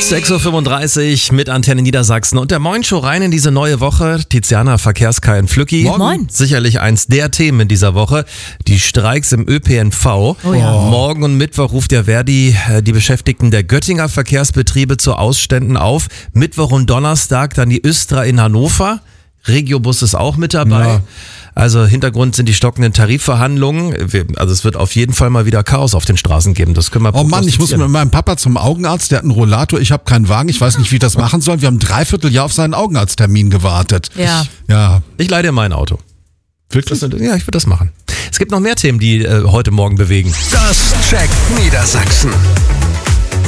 6.35 Uhr mit Antenne Niedersachsen und der Moin-Show rein in diese neue Woche. Tiziana, Verkehrskain, Flücki. Moin. Sicherlich eins der Themen in dieser Woche, die Streiks im ÖPNV. Oh ja. Morgen und Mittwoch ruft der Verdi die Beschäftigten der Göttinger Verkehrsbetriebe zu Ausständen auf. Mittwoch und Donnerstag dann die Östra in Hannover. Regiobus ist auch mit dabei. Ja. Also Hintergrund sind die stockenden Tarifverhandlungen. Also es wird auf jeden Fall mal wieder Chaos auf den Straßen geben. Das können wir Oh Mann, ich muss mit meinem Papa zum Augenarzt, der hat einen Rollator, ich habe keinen Wagen, ich weiß nicht, wie ich das machen soll. Wir haben 3/4 Jahr auf seinen Augenarzttermin gewartet. Ja. Ich leih dir mein Auto. Wirklich? Ja, ich würde das machen. Es gibt noch mehr Themen, die heute Morgen bewegen. Das checkt Niedersachsen.